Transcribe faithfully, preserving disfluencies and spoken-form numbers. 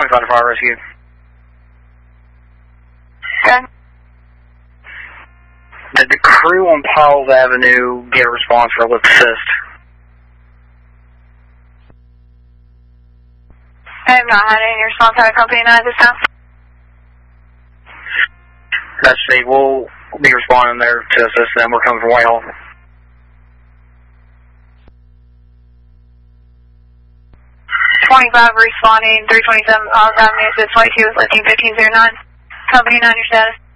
twenty-five to fire rescue. Okay. Did the crew on Powell's Avenue get a response for a lift assist? I have not had any response out of Company nine at this time. That's Steve. We'll be responding there to assist them. We're coming from Whitehall. twenty-five responding, three twenty-seven Miles Avenue, says twenty-two with lifting fifteen zero nine. Company nine, your status.